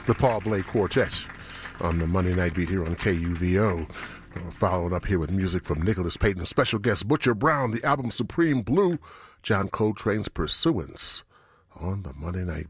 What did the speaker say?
the Paul Blake Quartet on the Monday Night Beat here on KUVO. Followed up here with music from Nicholas Payton, special guest Butcher Brown, the album Supreme Blue, John Coltrane's Pursuance on the Monday Night